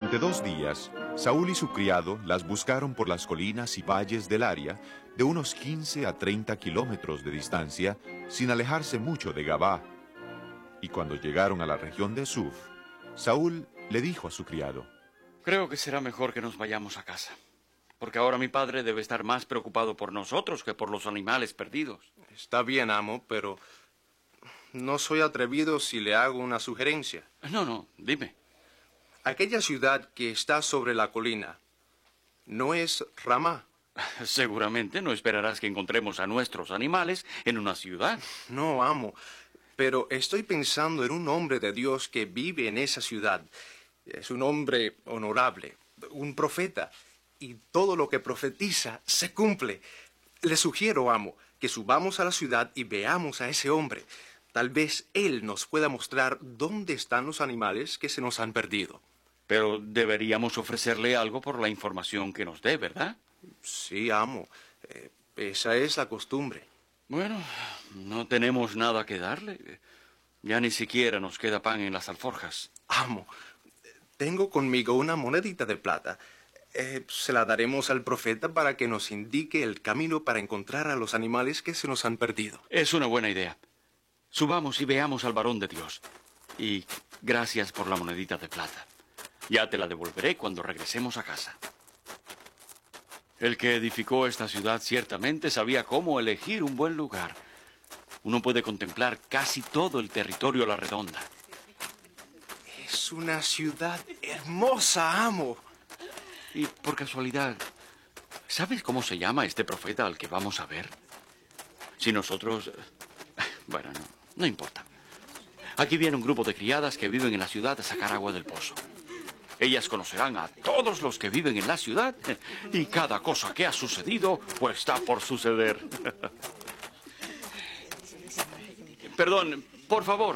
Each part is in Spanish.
Durante 2 días, Saúl y su criado las buscaron por las colinas y valles del área de unos 15 a 30 kilómetros de distancia, sin alejarse mucho de Gabá. Y cuando llegaron a la región de Suf, Saúl le dijo a su criado: Creo que será mejor que nos vayamos a casa, porque ahora mi padre debe estar más preocupado por nosotros que por los animales perdidos. Está bien, amo, pero no soy atrevido si le hago una sugerencia. No, dime. Aquella ciudad que está sobre la colina, ¿no es Ramá? Seguramente no esperarás que encontremos a nuestros animales en una ciudad. No, amo, pero estoy pensando en un hombre de Dios que vive en esa ciudad. Es un hombre honorable, un profeta, y todo lo que profetiza se cumple. Le sugiero, amo, que subamos a la ciudad y veamos a ese hombre. Tal vez él nos pueda mostrar dónde están los animales que se nos han perdido. Pero deberíamos ofrecerle algo por la información que nos dé, ¿verdad? Sí, amo. Esa es la costumbre. Bueno, no tenemos nada que darle. Ya ni siquiera nos queda pan en las alforjas. Amo, tengo conmigo una monedita de plata. Se la daremos al profeta para que nos indique el camino para encontrar a los animales que se nos han perdido. Es una buena idea. Subamos y veamos al varón de Dios. Y gracias por la monedita de plata. Ya te la devolveré cuando regresemos a casa. El que edificó esta ciudad ciertamente sabía cómo elegir un buen lugar. Uno puede contemplar casi todo el territorio a la redonda. Es una ciudad hermosa, amo. Y por casualidad, ¿sabes cómo se llama este profeta al que vamos a ver? Si nosotros... Bueno, no importa. Aquí viene un grupo de criadas que viven en la ciudad a sacar agua del pozo. Ellas conocerán a todos los que viven en la ciudad y cada cosa que ha sucedido o está por suceder. Perdón, por favor.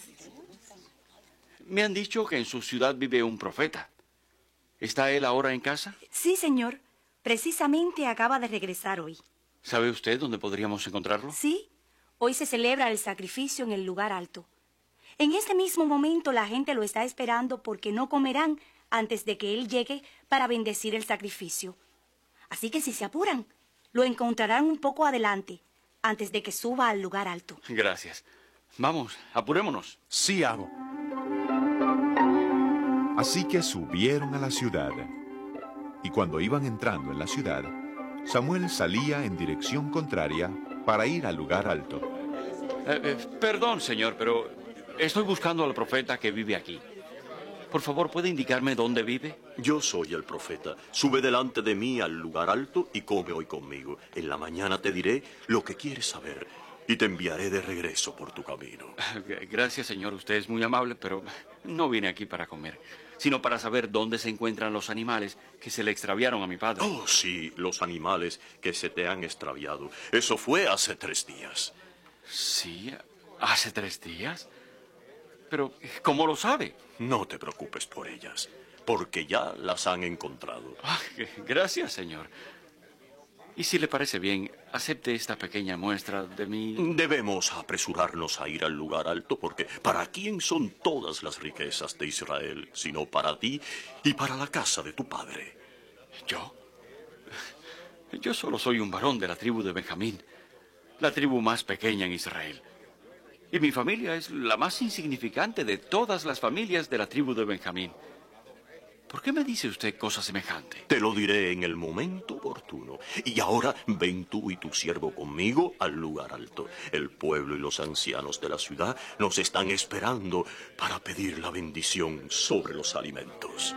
Me han dicho que en su ciudad vive un profeta. ¿Está él ahora en casa? Sí, señor. Precisamente acaba de regresar hoy. ¿Sabe usted dónde podríamos encontrarlo? Sí. Hoy se celebra el sacrificio en el lugar alto. En este mismo momento la gente lo está esperando porque no comerán antes de que él llegue para bendecir el sacrificio. Así que si se apuran, lo encontrarán un poco adelante, antes de que suba al lugar alto. Gracias. Vamos, apurémonos. Sí, amo. Así que subieron a la ciudad. Y cuando iban entrando en la ciudad, Samuel salía en dirección contraria para ir al lugar alto. Perdón, señor, pero estoy buscando al profeta que vive aquí. Por favor, ¿puede indicarme dónde vive? Yo soy el profeta. Sube delante de mí al lugar alto y come hoy conmigo. En la mañana te diré lo que quieres saber y te enviaré de regreso por tu camino. Gracias, señor. Usted es muy amable, pero no vine aquí para comer, sino para saber dónde se encuentran los animales que se le extraviaron a mi padre. Oh, sí, los animales que se te han extraviado. Eso fue hace 3 días. ¿Sí? ¿Hace 3 días? Pero, ¿cómo lo sabe? No te preocupes por ellas, porque ya las han encontrado. Gracias, señor. Y si le parece bien, acepte esta pequeña muestra de mi... Debemos apresurarnos a ir al lugar alto, porque ¿para quién son todas las riquezas de Israel, sino para ti y para la casa de tu padre? ¿Yo? Yo solo soy un varón de la tribu de Benjamín, la tribu más pequeña en Israel. Y mi familia es la más insignificante de todas las familias de la tribu de Benjamín. ¿Por qué me dice usted cosa semejante? Te lo diré en el momento oportuno. Y ahora ven tú y tu siervo conmigo al lugar alto. El pueblo y los ancianos de la ciudad nos están esperando para pedir la bendición sobre los alimentos.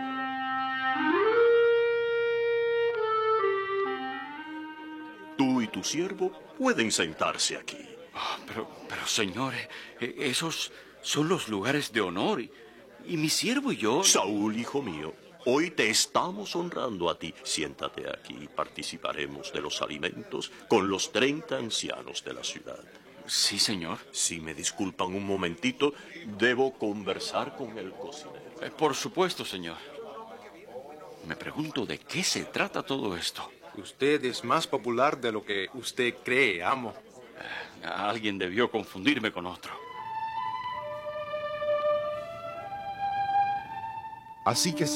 Tú y tu siervo pueden sentarse aquí. Pero señor, esos son los lugares de honor. Y mi siervo y yo... Saúl, hijo mío, hoy te estamos honrando a ti. Siéntate aquí y participaremos de los alimentos con los 30 ancianos de la ciudad. Sí, señor. Si me disculpan un momentito, debo conversar con el cocinero. Por supuesto, señor. Me pregunto de qué se trata todo esto. Usted es más popular de lo que usted cree, amo. Alguien debió confundirme con otro. Así que